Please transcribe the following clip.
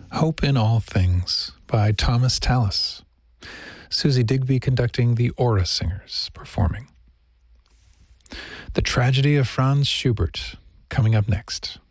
Hope in All Things by Thomas Tallis. Susie Digby conducting, the Aura Singers performing. The Tragedy of Franz Schubert, coming up next.